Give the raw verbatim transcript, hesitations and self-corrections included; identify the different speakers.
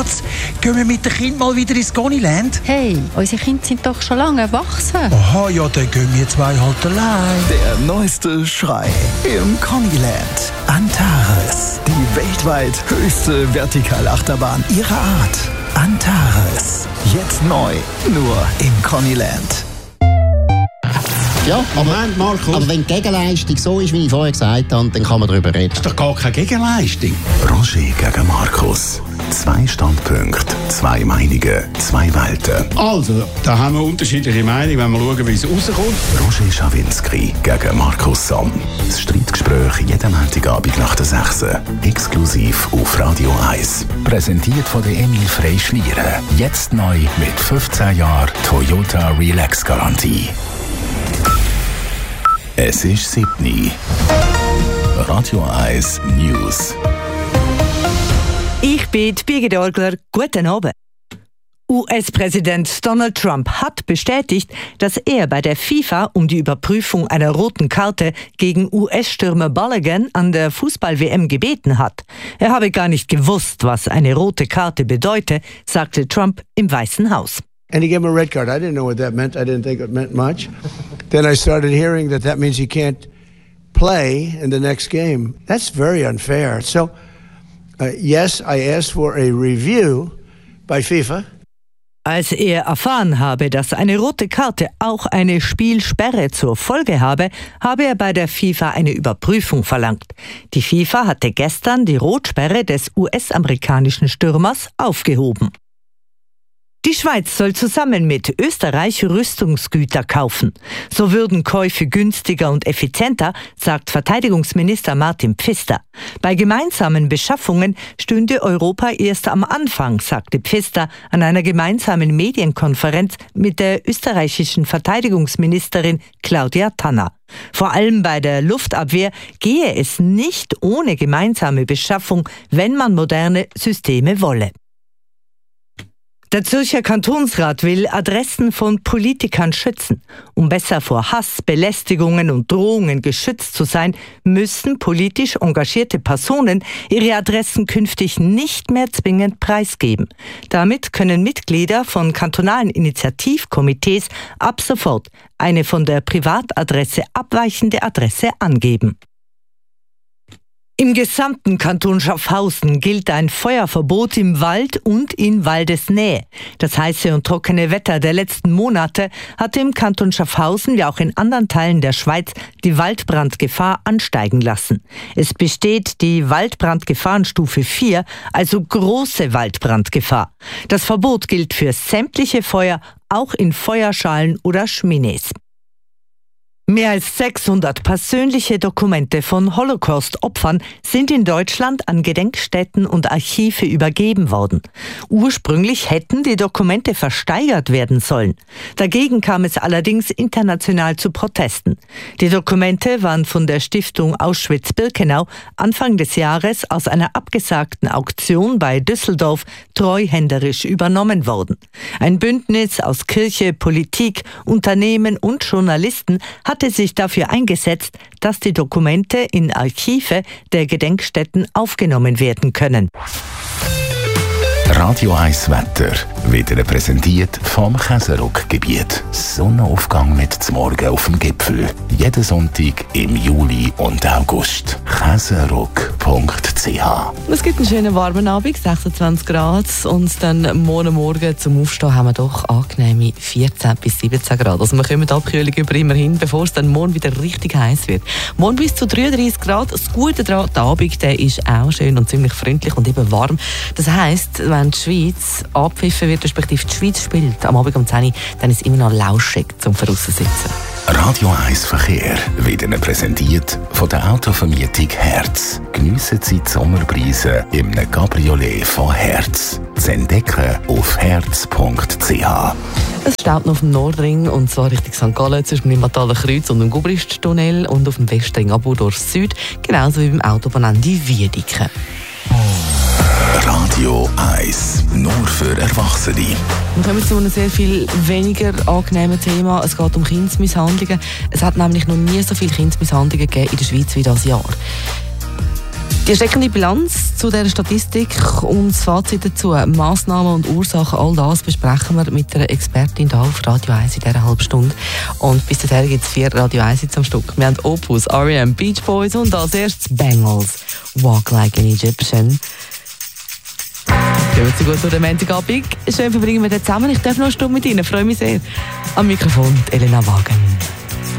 Speaker 1: Schatz, gehen wir mit dem Kind mal wieder ins Goniland?
Speaker 2: Hey, unsere Kinder sind doch schon lange erwachsen.
Speaker 1: Aha, ja, dann gehen wir zwei halt allein.
Speaker 3: Der neueste Schrei im Goniland. Antares, die weltweit höchste Vertikalachterbahn ihrer Art. Antares, jetzt neu, nur im Goniland.
Speaker 4: Ja, aber,
Speaker 5: Moment, Markus.
Speaker 4: aber wenn die Gegenleistung so ist, wie ich vorher gesagt habe, dann kann man darüber reden.
Speaker 5: Das ist doch gar keine Gegenleistung.
Speaker 3: Roger gegen Markus. Zwei Standpunkte, zwei Meinungen, zwei Welten.
Speaker 5: Also, da haben wir unterschiedliche Meinungen, wenn wir schauen, wie es rauskommt.
Speaker 3: Roger Schawinski gegen Markus Somm. Das Streitgespräch jeden Montagabend nach der sechs. Exklusiv auf Radio eins. Präsentiert von der Emil Frey Schlieren. Jetzt neu mit fünfzehn Jahren Toyota Relax Garantie. Es ist sieben. Radio eins News.
Speaker 6: Ich bin Birgit Orgler. Guten Abend. U S-Präsident Donald Trump hat bestätigt, dass er bei der FIFA um die Überprüfung einer roten Karte gegen U S-Stürmer Balogun an der Fußball-W M gebeten hat. Er habe gar nicht gewusst, was eine rote Karte bedeute, sagte Trump im Weißen Haus.
Speaker 7: And he gave him a red card. I didn't know what that meant. I didn't think it meant much. Then I started hearing that that means he can't play in the next game. That's very unfair. So, uh, yes, I asked for a review by FIFA.
Speaker 6: Als er erfahren habe, dass eine rote Karte auch eine Spielsperre zur Folge habe, habe er bei der FIFA eine Überprüfung verlangt. Die FIFA hatte gestern die Rotsperre des U S-amerikanischen Stürmers aufgehoben. Die Schweiz soll zusammen mit Österreich Rüstungsgüter kaufen. So würden Käufe günstiger und effizienter, sagt Verteidigungsminister Martin Pfister. Bei gemeinsamen Beschaffungen stünde Europa erst am Anfang, sagte Pfister an einer gemeinsamen Medienkonferenz mit der österreichischen Verteidigungsministerin Claudia Tanner. Vor allem bei der Luftabwehr gehe es nicht ohne gemeinsame Beschaffung, wenn man moderne Systeme wolle. Der Zürcher Kantonsrat will Adressen von Politikern schützen. Um besser vor Hass, Belästigungen und Drohungen geschützt zu sein, müssen politisch engagierte Personen ihre Adressen künftig nicht mehr zwingend preisgeben. Damit können Mitglieder von kantonalen Initiativkomitees ab sofort eine von der Privatadresse abweichende Adresse angeben. Im gesamten Kanton Schaffhausen gilt ein Feuerverbot im Wald und in Waldesnähe. Das heiße und trockene Wetter der letzten Monate hatte im Kanton Schaffhausen wie auch in anderen Teilen der Schweiz die Waldbrandgefahr ansteigen lassen. Es besteht die Waldbrandgefahrenstufe vier, also große Waldbrandgefahr. Das Verbot gilt für sämtliche Feuer, auch in Feuerschalen oder Schminés. Mehr als sechshundert persönliche Dokumente von Holocaust-Opfern sind in Deutschland an Gedenkstätten und Archive übergeben worden. Ursprünglich hätten die Dokumente versteigert werden sollen. Dagegen kam es allerdings international zu Protesten. Die Dokumente waren von der Stiftung Auschwitz-Birkenau Anfang des Jahres aus einer abgesagten Auktion bei Düsseldorf treuhänderisch übernommen worden. Ein Bündnis aus Kirche, Politik, Unternehmen und Journalisten hat hatte sich dafür eingesetzt, dass die Dokumente in Archive der Gedenkstätten aufgenommen werden können.
Speaker 3: Radio eins Wetter wird präsentiert vom Käseruck-Gebiet. Sonnenaufgang mit zum Morgen auf dem Gipfel. Jeden Sonntag im Juli und August. käseruck punkt c h.
Speaker 8: Es gibt einen schönen warmen Abend, sechsundzwanzig Grad. Und dann morgen Morgen zum Aufstehen haben wir doch angenehme vierzehn bis siebzehn Grad. Also wir kommen die Abkühlung über immerhin, bevor es dann morgen wieder richtig heiß wird. Morgen bis zu dreiunddreißig Grad. Das Gute daran, der Abend der ist auch schön und ziemlich freundlich und eben warm. Das heisst, wenn die Schweiz abpfiffen wird, respektive die Schweiz spielt am Abend um zehn Uhr, dann ist es immer noch lauschig zum Voraussetzen.
Speaker 3: Radio eins Verkehr wird Ihnen präsentiert von der Autovermietung Herz. Geniessen Sie die Sommerbrise im Cabriolet von Herz. Zu entdecken auf herz punkt c h.
Speaker 8: Es steht noch auf dem Nordring, und zwar Richtung Sankt Gallen, zwischen dem Limmathaler Kreuz und dem Gubrist-Tunnel, und auf dem Westring ab Burgdorf Süd, genauso wie beim Autobahnende Wiedeke.
Speaker 3: Radio eins, nur für Erwachsene.
Speaker 8: Wir kommen zu einem sehr viel weniger angenehmen Thema. Es geht um Kindsmisshandlungen. Es hat nämlich noch nie so viele Kindsmisshandlungen gegeben in der Schweiz wie dieses Jahr. Die erschreckende Bilanz zu dieser Statistik und das Fazit dazu, Massnahmen und Ursachen, all das besprechen wir mit einer Expertin hier auf Radio eins in dieser halben Stunde. Und bis dahin gibt es vier Radio eins am Stück. Wir haben Opus, R E M, Beach Boys und als erstes Bangles, Walk Like an Egyptian. Gehen wir so gut durch den Montagabend. Schön verbringen wir den zusammen. Ich darf noch eine Stunde mit Ihnen. Freue mich sehr. Am Mikrofon Elena Wagen.